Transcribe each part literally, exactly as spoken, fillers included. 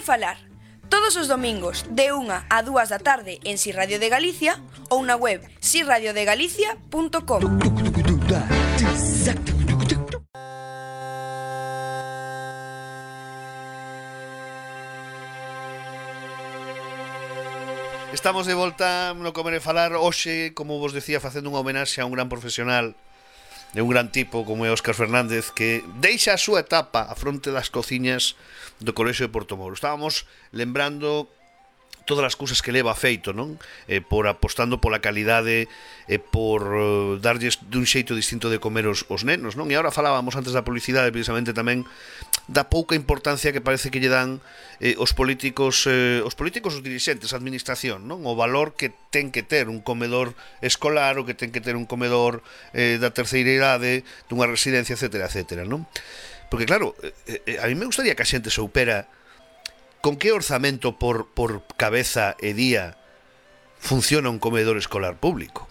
Falar, todos os domingos de unha a dúas da tarde en Si Radio de Galicia ou na web si radio de galicia punto com. Estamos de volta no Comer e Falar hoxe, como vos decía, facendo unha homenaxe a un gran profesional, de un gran tipo como é Óscar Fernández, que deixa a súa etapa a fronte das cociñas do Colexio de Portomoro. Estábamos lembrando todas as cousas que leva feito, non? Eh, por apostando pola calidade e eh, por uh, darlles dun xeito distinto de comer os, os nenos, non? E agora falábamos antes da publicidade precisamente tamén da pouca importancia que parece que lle dan eh, os políticos eh, os políticos, os dirixentes, a administración, non? O valor que ten que ter un comedor escolar, o que ten que ter un comedor eh, da terceira idade, dunha residencia, etcétera, etcétera, non? Porque claro, eh, eh, a mí me gustaría que a xente soupera con que orzamento por, por cabeza e día funciona un comedor escolar público.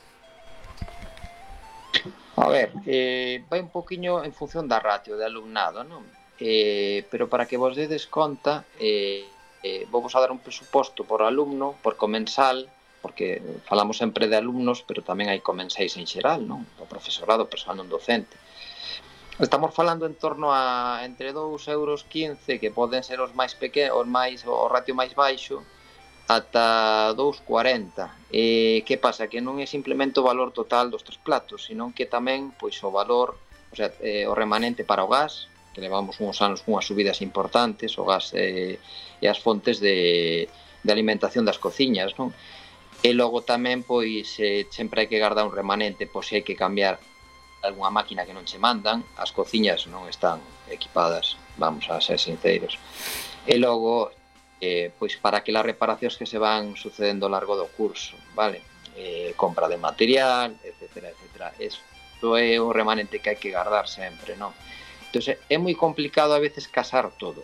A ver, eh, vai un poquinho en función da ratio de alumnado, non? Eh, pero para que vos dedes conta, eh, eh, vou vos a dar un presuposto por alumno, por comensal, porque falamos sempre de alumnos, pero tamén hai comensáis en xeral, non? O profesorado, o persoal non docente. Estamos falando en torno a entre dous euros quince, que poden ser os máis pequenos, os máis, o ratio máis baixo, ata dous cuarenta. E que pasa? Que non é simplemente o valor total dos tres platos, senón que tamén pois o valor, o sea, eh, o remanente para o gas, que levamos uns anos cunhas subidas importantes, o gas eh, e as fontes de, de alimentación das cociñas, non? E logo tamén, pois, eh, sempre hai que guardar un remanente, pois se hai que cambiar algunha máquina que non che mandan, as cociñas non están equipadas, vamos a ser sinceros. E logo, eh, pois para aquelas reparacións que se van sucedendo ao largo do curso, vale? Eh, compra de material, etcétera, etcétera. Isto é o remanente que hai que guardar sempre, non? Entón, é moi complicado a veces casar todo.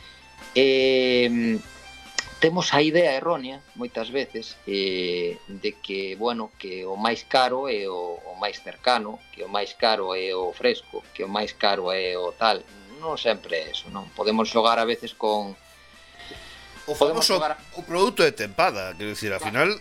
Eh, temos a idea errónea, moitas veces, eh, de que, bueno, que o máis caro é o, o máis cercano, que o máis caro é o fresco, que o máis caro é o tal. Non sempre é eso, non? Podemos xogar a veces con... O famoso xogar... o produto de tempada, quero dicir, ao final...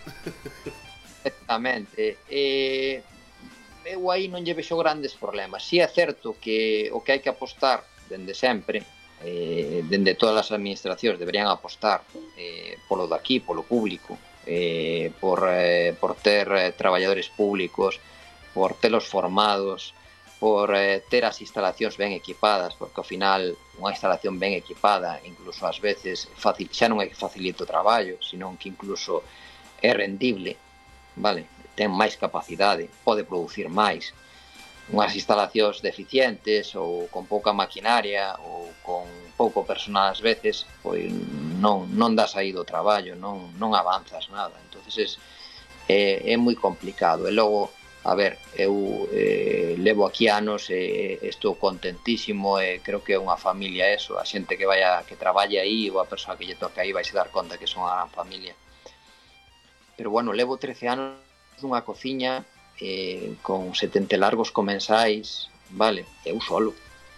Exactamente. Eh, eu aí non lle vexo grandes problemas. Si é certo que o que hai que apostar dende sempre, eh, dende todas as administracións deberían apostar eh, polo daqui, polo público, eh, por, eh, por ter eh, traballadores públicos, por telos formados, por eh, ter as instalacións ben equipadas, porque ao final unha instalación ben equipada incluso ás veces facil, xa non é que facilite o traballo, senón que incluso é rendible, vale? Ten máis capacidade, pode producir máis. Unhas instalacións deficientes ou con pouca maquinaria ou con pouco personal ás veces, pois non, non das aí do traballo, non, non avanzas nada. Entonces é, é moi complicado. E logo, a ver, eu eh, levo aquí anos e estou contentísimo e creo que é unha familia eso, a xente que vai a, que traballa aí ou a persoa que lle toca aí vai se dar conta que son unha gran familia. Pero bueno, levo trece anos nunha cociña eh, con setenta largos comensais, vale, eu solo.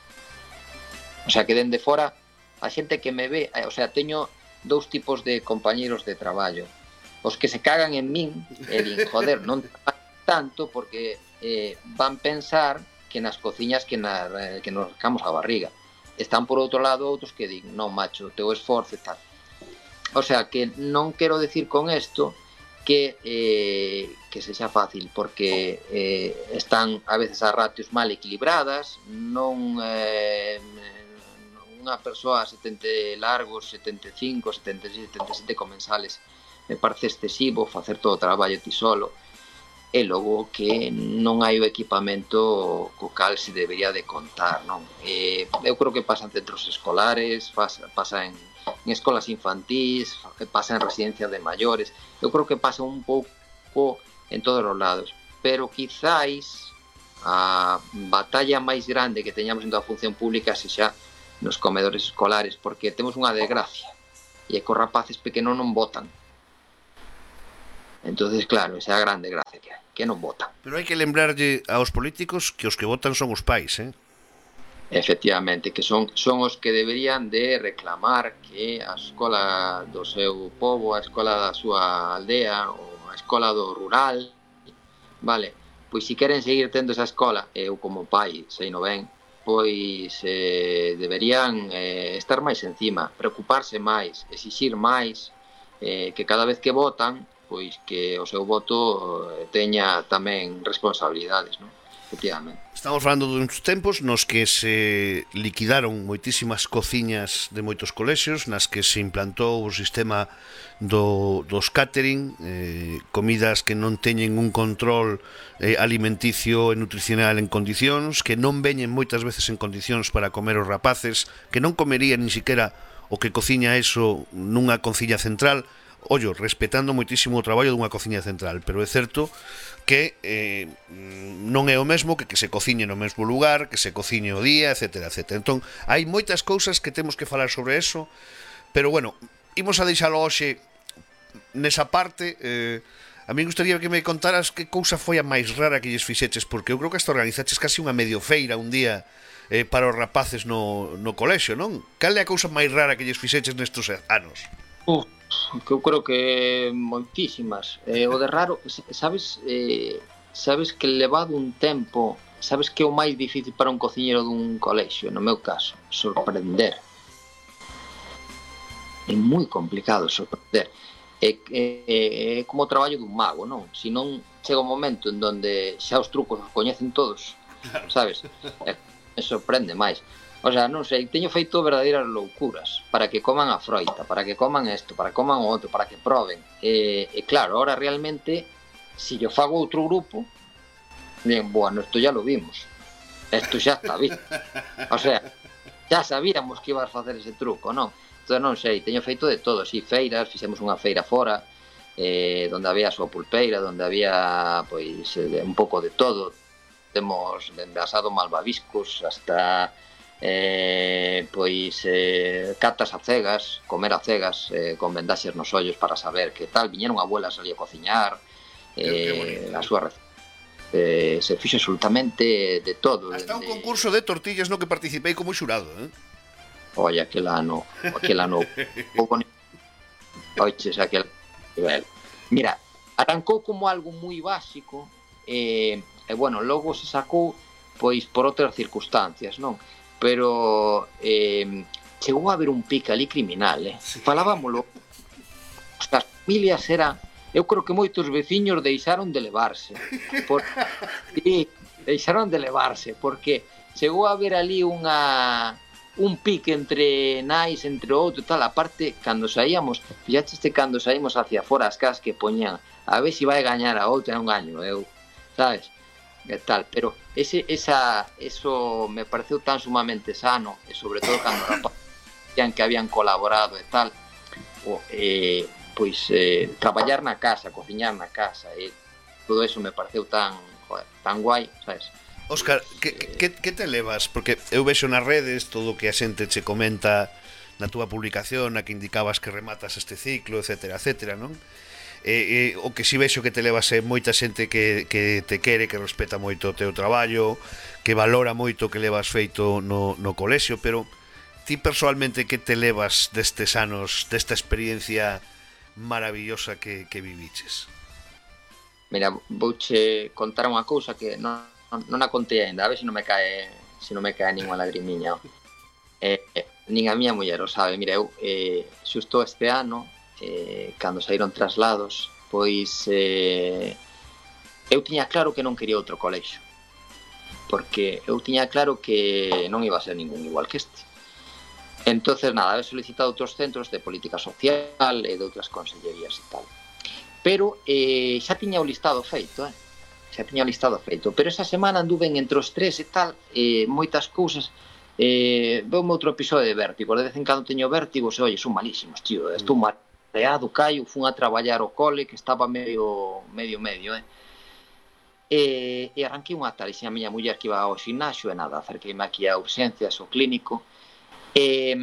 O sea, que dende fora a xente que me ve, o sea, teño dous tipos de compañeiros de traballo. Os que se cagan en min e din, joder, non tanto porque eh, van pensar que nas cociñas que, na, que nos rascamos a barriga. Están por outro lado outros que din, non, macho, teu esforzo e tal. O sea, que non quero decir con isto que eh, que sexa fácil, porque eh, están a veces as ratios mal equilibradas, non eh, unha persoa setenta largos, setenta e cinco, setenta e seis, setenta e sete comensales me parece excesivo facer todo o traballo ti solo, e logo que non hai o equipamento co cal se debería de contar, non? Eh, eu creo que pasa en centros escolares, pasa, pasa en en escolas infantís, pasa en residencias de maiores, eu creo que pasa un pouco en todos os lados, pero quizáis a batalla máis grande que teñamos en toda a función pública sexa nos comedores escolares, porque temos unha desgracia, e é que os rapaces pequenos non votan. Entonces, claro, esa é a grande gracia que hai, que non votan. Pero hai que lembrarlle aos políticos que os que votan son os pais, eh? Efectivamente, que son, son os que deberían de reclamar que a escola do seu povo, a escola da súa aldea ou a escola do rural, vale, pois se queren seguir tendo esa escola, eu como pai sei no ben, pois eh, deberían eh, estar máis encima, preocuparse máis, exixir máis, eh, que cada vez que votan, pois que o seu voto eh, teña tamén responsabilidades, non? Efectivamente. Estamos falando duns tempos nos que se liquidaron moitísimas cociñas de moitos colexios, nas que se implantou o sistema do, dos catering, eh, comidas que non teñen un control eh, alimenticio e nutricional en condicións, que non veñen moitas veces en condicións para comer os rapaces, que non comerían ni siquiera o que cociña eso nunha cociña central, ollo, respetando moitísimo o traballo dunha cociña central, pero é certo que eh, non é o mesmo que que se cociñe no mesmo lugar, que se cociñe o día, etcétera, etcétera. Entón, hai moitas cousas que temos que falar sobre eso, pero bueno, imos a deixalo hoxe nesa parte. eh, a mí gustaría que me contaras que cousa foi a máis rara que lles fixeches, porque eu creo que hasta organizaches casi unha medio feira un día eh, para os rapaces no, no colexio, non? Cal é a cousa máis rara que lles fixeches nestes anos? Uf, que eu creo que moitísimas. Eh, o de raro, sabes, eh, sabes que levado un tempo, sabes que é o máis difícil para un cociñeiro dun colexio, no meu caso, sorprender. É moi complicado sorprender. É, é, é como o traballo dun mago, non? Se non chega un momento en donde xa os trucos os coñecen todos, sabes? É, me sorprende máis. O sea, non sei, teño feito verdadeiras loucuras para que coman a froita, para que coman isto, para que coman o outro, para que proben. E, e claro, ahora realmente, se yo fago outro grupo, bien, bueno, isto ya lo vimos. Isto xa está visto. O sea, xa sabíamos que ibas a facer ese truco, non? Entón, non sei, teño feito de todo, si, feiras, fixemos unha feira fora, eh, donde había a súa pulpeira, donde había, pois, un pouco de todo. Temos dende asado malvaviscos hasta... Eh, pois eh, catas a cegas, comer a cegas, eh, con vendaxes nos ollos para saber que tal. Viñeron abuelas ali a cociñar, eh, a súa receta, eh, se fixo absolutamente de todo. Hasta un de... concurso de tortillas no que participei como xurado, eh? Oye, aquel ano, aquel ano oiches, aquel nivel. Mira, arrancou como algo moi básico, e, eh, eh, bueno, logo se sacou pois por outras circunstancias, non? Pero eh, chegou a haber un pique ali criminal, eh? Sí. Falábamolo, as familias eran, eu creo que moitos veciños deixaron de levarse, por, sí, deixaron de levarse, porque chegou a haber ali unha un pique entre nais, entre outro, tal, aparte, cando saíamos, fixaste cando saímos hacia fora as casas que poñían, a ver se vai gañar a outra, un gaño, eu, sabes? E tal, pero ese, esa, eso me pareceu tan sumamente sano, e sobre todo cando rapaz decían que habían colaborado e tal, o, eh, pois eh, traballar na casa, cociñar na casa, e todo eso me pareceu tan, joder, tan guai, sabes? Óscar, que, que, que te levas? Porque eu vexo nas redes todo o que a xente che comenta na túa publicación, na que indicabas que rematas este ciclo, etcétera, etcétera, non? Eh, eh, o que si vexo que te levas é moita xente que, que te quere, que respeta moito o teu traballo, que valora moito o que levas feito no, no colexio, pero ti personalmente que te levas destes anos, desta experiencia maravillosa que, que viviches? Mira, vouche contar unha cousa que non, non a contei ainda, a ver se non me cae se non me cae ninguna lagrimiña. Eh, eh, nin a miña muller o sabe. Mira, eu eh, xusto este ano, eh, cando saíron traslados, pois eh, eu tiña claro que non quería outro colexio, porque eu tiña claro que non iba a ser ningún igual que este. Entonces, nada, he solicitado outros centros de política social e de outras consellerías e tal. Pero eh, xa tiña o listado feito, eh? xa tiña o listado feito. Pero esa semana anduven entre os tres e tal, eh, moitas cousas. Eh, veume outro episodio de vértigo. De vez en cando teño vértigos e, oye, son malísimos, tío. Estou mareado, caio, fun a traballar ao cole, que estaba medio, medio, medio, eh? E, e arranquei unha tal, e a miña muller que iba ao gimnasio, e nada, acerqueime aquí a urxencias, ao clínico. E,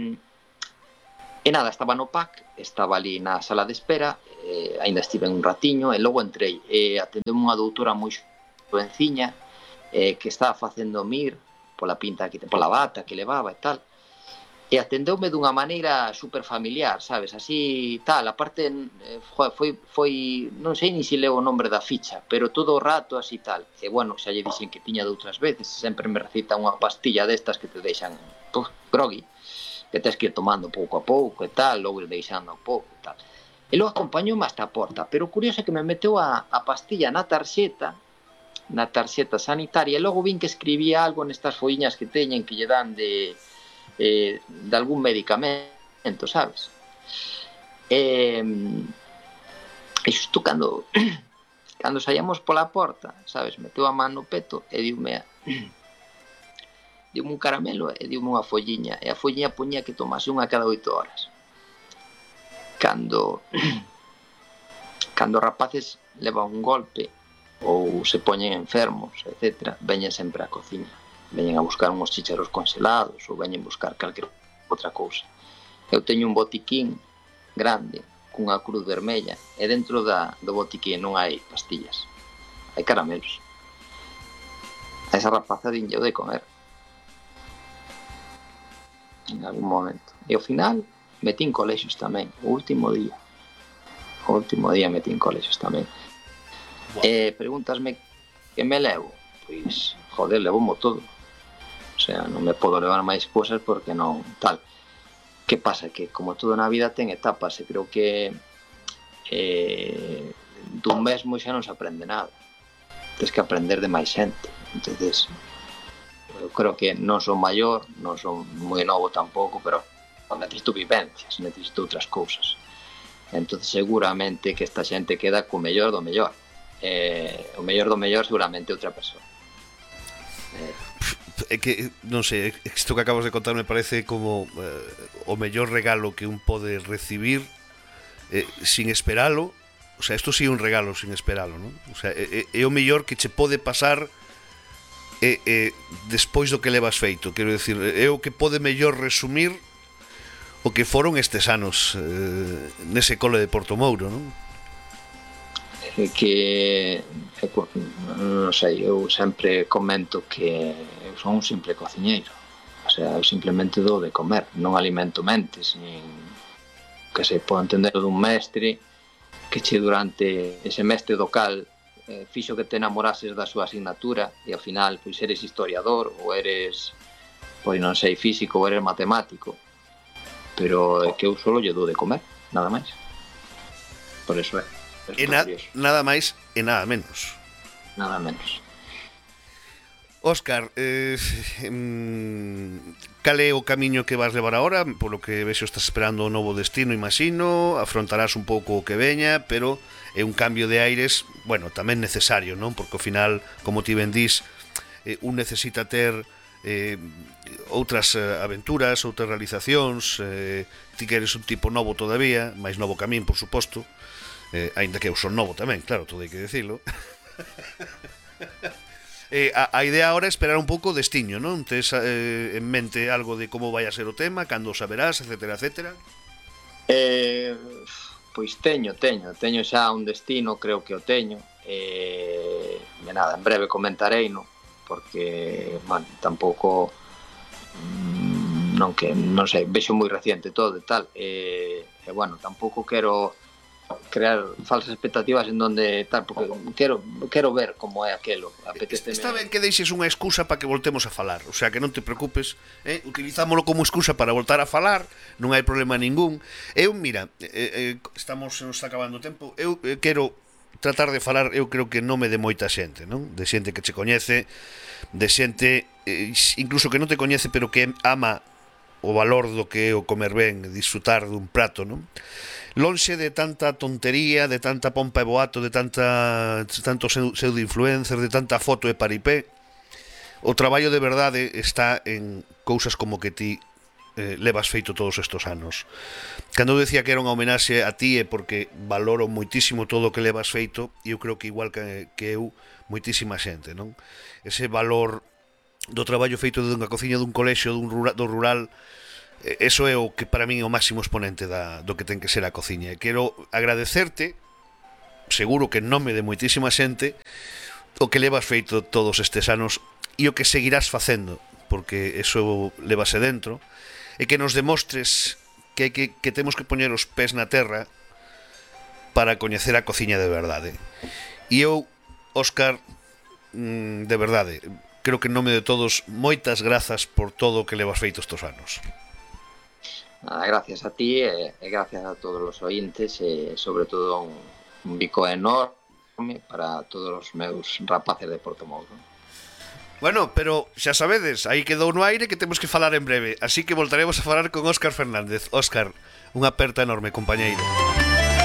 e nada, estaba no P A C, estaba ali na sala de espera, e ainda estive un ratiño, e logo entrei, e atendeu unha doutora moi jovenciña, e que estaba facendo mir, pola pinta que pola bata que levaba e tal. E atendeume dunha maneira super familiar, sabes, así tal, aparte foi, foi non sei ni se leo o nombre da ficha, pero todo o rato así tal. E bueno, xa lle dixen que tiña de outras veces, sempre me recita unha pastilla destas que te deixan puf, groggy, que tens que ir tomando pouco a pouco e tal, logo ir deixando a pouco e tal. E logo acompañoume hasta a porta, pero o curioso é que me meteu a, a pastilla na tarxeta, na tarxeta sanitaria, e logo vin que escribía algo nestas folliñas que teñen que lle dan de eh, de algún medicamento, sabes? E, e xusto cando cando saíamos pola porta, sabes, meteu a man no peto e diume a, diume un caramelo e diume unha folliña, e a folliña puña que tomase unha cada oito horas. Cando cando os rapaces levan un golpe ou se poñen enfermos, etcétera, veñen sempre á cociña. Veñen a buscar uns chícharos congelados ou veñen buscar calquer outra cousa. Eu teño un botiquín grande cunha cruz vermella e dentro da, do botiquín non hai pastillas, hai caramelos. A esa rapaza dinlle de comer en algún momento. E ao final metín colexios tamén, o último día. O último día metín colexios tamén. Wow. E pregúntasme que me levo? Pois, joder, levo-mo todo. O sea, non me podo levar máis cousas porque non tal. Que pasa? Que como todo na vida ten etapas e creo que eh, dun mesmo xa non se aprende nada. Tens que aprender de máis xente. Entonces, eu creo que non son maior, non son moi novo tampouco, pero necesito vivencias, necesito outras cousas. Entonces seguramente que esta xente queda co mellor do mellor. Eh, o mellor do mellor seguramente outra persoa. Eh, É que, non sei, isto que acabas de contar me parece como eh, o mellor regalo que un pode recibir eh, sin esperalo. O sea, isto sí é un regalo sin esperalo, non? O sea, é, é o mellor que che pode pasar eh, eh, despois do que levas feito. Quero decir, é o que pode mellor resumir o que foron estes anos eh, nese cole de Portomouro, non? Que non sei, eu sempre comento que eu son un simple cociñeiro, o sea, eu simplemente dou de comer, non alimento mentes, nin que se pode entender dun mestre que che durante ese mestre do cal eh, fixo que te enamorases da súa asignatura e ao final pois eres historiador ou eres, pois non sei, físico ou eres matemático, pero é que eu solo lle dou de comer, nada máis. Por eso é. E na, nada máis e nada menos. Nada menos. Óscar, eh, cal é o camiño que vas levar agora? Polo que vexo estás esperando un novo destino, imagino, afrontarás un pouco o que veña, pero é un cambio de aires, bueno, tamén necesario, non? Porque ao final, como ti ben dís, eh, un necesita ter eh, outras eh, aventuras, outras realizacións, eh, ti que eres un tipo novo todavía, máis novo que a min, por suposto, eh, aínda que eu son novo tamén, claro, todo hai que decirlo. eh, a, a idea agora é esperar un pouco o destiño, non? Tes eh, en mente algo de como vai a ser o tema, cando o saberás, etcétera, etcétera? Eh, pois teño, teño, teño xa un destino, creo que o teño. Eh, e nada, en breve comentarei, no? Porque, man, tampouco mmm, non que, non sei, vexo moi reciente todo e tal. E, e bueno, tampouco quero crear falsas expectativas en donde tal, porque quero quero ver como é aquelo. Apetéceme... Está ben que deixes unha excusa para que voltemos a falar, o sea, que non te preocupes, eh? Utilizámolo como excusa para voltar a falar, non hai problema ningún. Eu, mira, eh, eh, estamos, se nos está acabando o tempo, eu eh, quero tratar de falar, eu creo que non me de moita xente, non? De xente que che coñece, de xente eh, incluso que non te coñece, pero que ama o valor do que é o comer ben, disfrutar dun prato, non? Lonxe de tanta tontería, de tanta pompa e boato, de tanta tanto pseudo-influencer, de tanta foto e paripé, o traballo de verdade está en cousas como que ti eh, levas feito todos estes anos. Cando eu decía que era unha homenaxe a ti é porque valoro moitísimo todo o que levas feito, e eu creo que igual que, que eu, moitísima xente, non? Ese valor do traballo feito dunha cociña dun colexio, dun rural, do rural, eso é o que para min é o máximo exponente da, do que ten que ser a cociña. E quero agradecerte, seguro que en nome de moitísima xente, o que levas feito todos estes anos e o que seguirás facendo, porque eso levase dentro, e que nos demostres que, hai que, que temos que poñer os pés na terra para coñecer a cociña de verdade. E eu, Óscar, de verdade, creo que en nome de todos, moitas grazas por todo o que levas feito estos anos. Nada, gracias a ti e, e gracias a todos os ointes e sobre todo un, un bico enorme para todos os meus rapaces de Portomouro. Bueno, pero xa sabedes, aí quedou no aire que temos que falar en breve, así que voltaremos a falar con Óscar Fernández. Óscar, unha aperta enorme, compañeiro.